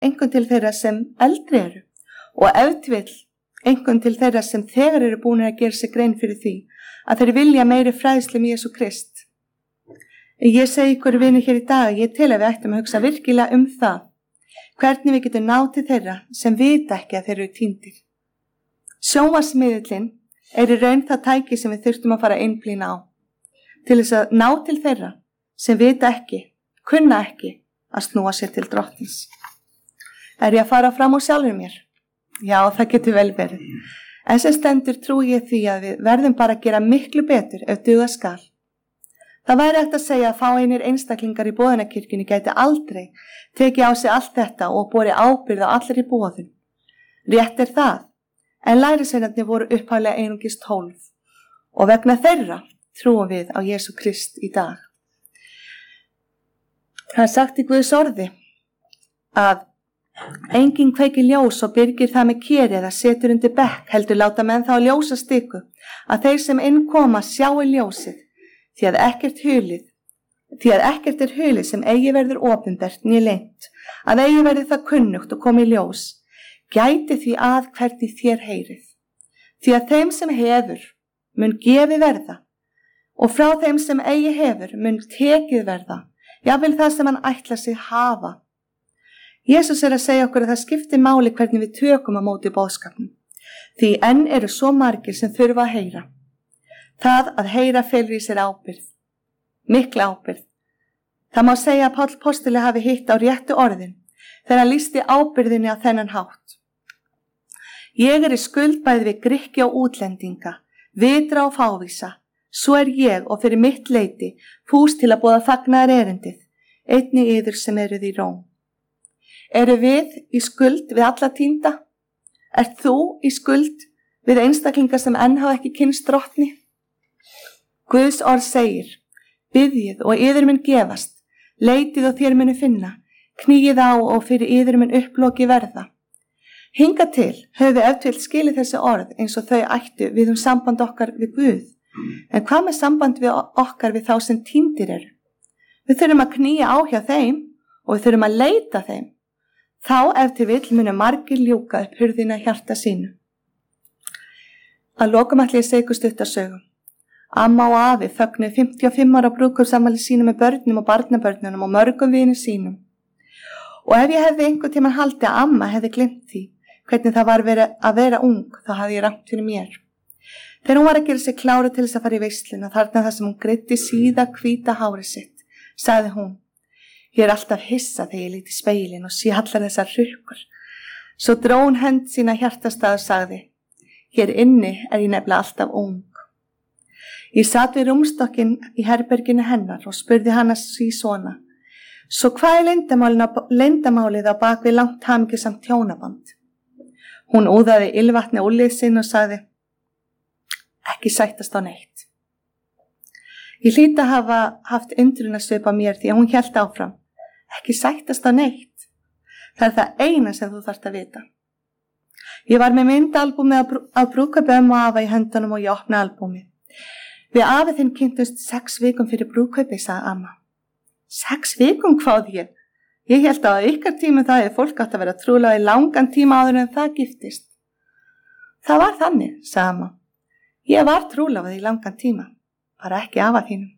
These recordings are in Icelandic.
einkum til þeirra sem eldri eru og ef til vill einkum til þeirra sem þegar eru búin að gera sig grein fyrir því að þeir vilja meiri fræðslu um Jesú Krist. Ég segi ykkur vinir hér í dag, ég tel að við ættum að hugsa virkilega um það, hvernig við getum náð til þeirra sem vita ekki að þeir eru týndir. Sjónvarpsmiðillinn í raun það tæki sem við þurftum að fara að einblína á, til þess að ná til þeirra sem vita ekki, kunna ekki að snúa sér til Drottins. Ég að fara fram úr sjálfur mér? Já, það getur vel verið. En sem stendur trúi ég því að við verðum bara að gera miklu betur ef duga skal. Það væri hægt að segja að fáeinir einstaklingar í boðunarkirkjunni gæti aldrei tekið á sig allt þetta og borið ábyrgð á allri boðun. Rétt það, en lærisveinarnir voru upphaflega einungis 12 og vegna þeirra trúum við á Jesú Krist í dag. Það sagt í Guðs orði að enginn kveikir ljós og byrgir það með keri eða setur undir bekk, heldur láta menn þá ljósa stiku, að þeir sem inn koma sjái ljósið, því að ekkert er hulið sem eigi verður opinbert né leynt, að eigi verður það kunnugt og komi ljós, gæti því að hvernig þér heyrið. Því að þeim sem hefur mun gefi verða, og frá þeim sem eigi hefur mun tekið verða, jafnvel það sem hann ætlar sig hafa. Jesús að segja okkur að það skiptir máli hvernig við tökum á móti boðskapnum, því enn eru svo margir sem þurfa að heyra. Það að heyra felur í sér ábyrgð, mikla ábyrgð. Það má segja að Páll postuli hafi hitt á réttu orðin þegar hann lýsti ábyrgðinni á þennan hátt. Ég í skuld bæði við Grikki og útlendinga, vitra og fávísa, svo ég og fyrir mitt leyti fús til að boða fagnaðar erindið, einnig yður sem eruð í Róm. Eru við í skuld við alla týnda? Ert þú í skuld við einstaklingar sem enn hafa ekki kynnst Drottni? Guðs orð segir, biðjið og yður mun gefast, leitið og þér munu finna, knýið á og fyrir yður mun upploki verða. Hinga til höfum við ef til skilið þessi orð eins og þau ættu við samband okkar við Guð. En hvað með samband við okkar við þá sem týndir eru? Við þurfum að knýja á hjá þeim og við þurfum að leita þeim. Þá ef til vill munu margir ljúka upp hurðina hjarta sínu. Að lokum ætla ég að segja ykkur stuttasögu. Amma og afi fögnuðu 55 ára brúðkaupsafmæli sínu með börnum og barnabörnunum og mörgum vinum sínum. Og ef ég hefði einhvern tímann haldið að amma hefði gleymt því hvernig það var að vera ung, þá hafði ég rangt fyrir mér. Þegar hún var að gera sig klára til þess að fara í veisluna, þarna þar sem hún greiddi síða hvíta hárið sitt, sagði hún, ég alltaf hissa þegar ég lít í speilin og sé allar þessar hrukkur. Svo dró hún hönd sína hjartastað og sagði, hér inni ég nefnilega alltaf ung. Ég sat við rúmstokkinn í herberginu hennar og spurði hana svona, svo hvað leyndamálið á bak við langt hamingjusamt hjónaband? Hún úðaði ilvatni úlið sinn og sagði, ekki sættast á neitt. Ég hlýt að hafa haft undrunarsvip á mér því að hún hélt áfram, ekki sættast á neitt. Það er það eina sem þú þarft að vita. Ég var með myndalbúmið á brúðkaupi ömmu og afa í höndunum og ég opnaði albúmið. Við afi þinn kynntust 6 vikum fyrir brúðkaupi, sagði amma. 6 vikum, hváði ég? Ég held að ykkar tíma það hefði fólk átt að vera trúlega í langan tíma áður en það giftist. Það var þannig, sagði amma. Ég var trúlega í langan tíma, bara ekki afa þínum.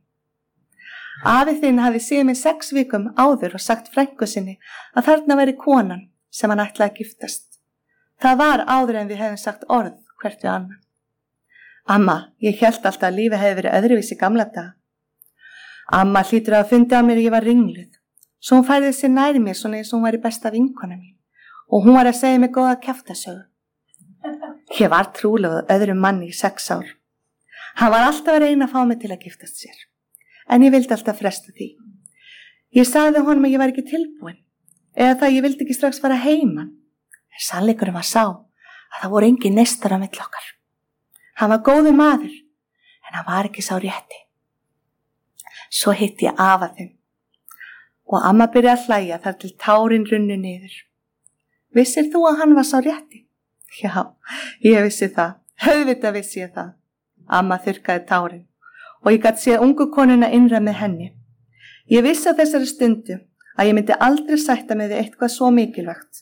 Afi þinn hafði séð mig 6 vikum áður og sagt frænku sinni að þarna væri konan sem hann ætlaði að giftast. Það var áður en við hefðum sagt orð hvert við annað. Amma, ég hélt alltaf að lífið hefði verið öðruvísi gamla daga. Amma hlýtur að fundi á mér að ég var ringluð. Svo hún færði sér nær mér svona eins og hún væri besta vinkona mín og hún var að segja mig góða kjaftasögu. Ég var trúlega öðrum manni í 6 ár. Hann var alltaf að reyna að fá mig til að giftast sér. En ég vildi alltaf fresta því. Ég sagði honum að ég var ekki tilbúin eða það ég vildi ekki strax fara heiman. En sannleikurinn var sá að það voru engin neistar á milli okkar. Hann var góður maður en hann var ekki sá rétti. Svo hitti ég afa þinn og amma byrjaði að hlæja þar til tárin runnu niður. Vissir þú að hann var sá rétti? Já, ég vissi það. Auðvitað vissi ég það. Amma þurrkaði tárin og ég gat séð ungu konuna innra með henni. Ég vissi á þessari stundu að ég myndi aldrei sætta mig við eitthvað svo mikilvægt.